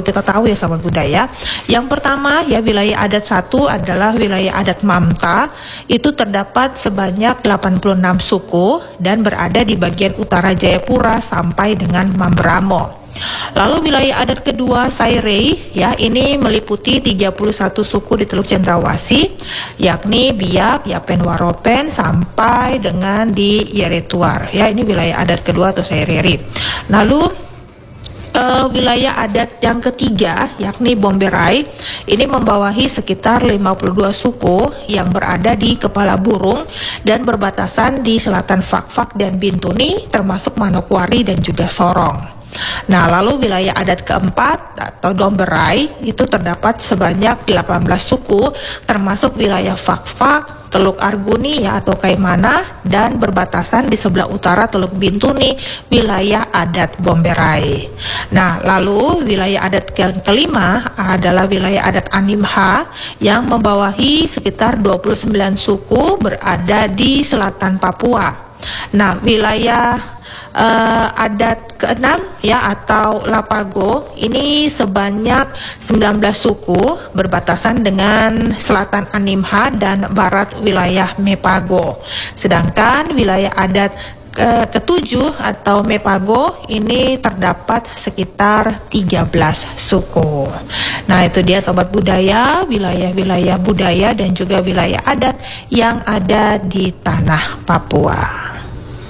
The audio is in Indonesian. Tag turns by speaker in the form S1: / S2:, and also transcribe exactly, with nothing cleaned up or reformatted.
S1: kita tahu ya sahabat budaya. Yang pertama ya, wilayah adat satu adalah wilayah adat Mamta. Itu terdapat sebanyak delapan puluh enam suku dan berada di bagian utara Jayapura sampai dengan Mamberamo. Lalu wilayah adat kedua Sairei ya, ini meliputi tiga puluh satu suku di Teluk Cendrawasih, yakni Biak, Yapen Waropen sampai dengan di Yeretuar ya, ini wilayah adat kedua atau Sairei. Lalu Uh, wilayah adat yang ketiga yakni Bomberai, ini membawahi sekitar lima puluh dua suku yang berada di Kepala Burung dan berbatasan di selatan Fakfak dan Bintuni, termasuk Manokwari dan juga Sorong. Nah, lalu wilayah adat keempat atau Domberai itu terdapat sebanyak delapan belas suku, termasuk wilayah Fakfak, Teluk Arguni ya atau Kaimana, dan berbatasan di sebelah utara Teluk Bintuni, wilayah adat Bomberai. Nah, lalu wilayah adat yang kelima adalah wilayah adat Animha yang membawahi sekitar dua puluh sembilan suku berada di selatan Papua. Nah, wilayah Uh, adat keenam ya atau Lapago, ini sebanyak sembilan belas suku berbatasan dengan selatan Animha dan barat wilayah Mepago. Sedangkan wilayah adat uh, ketujuh atau Mepago ini terdapat sekitar tiga belas suku. Nah, itu dia sobat budaya, wilayah-wilayah budaya dan juga wilayah adat yang ada di tanah Papua.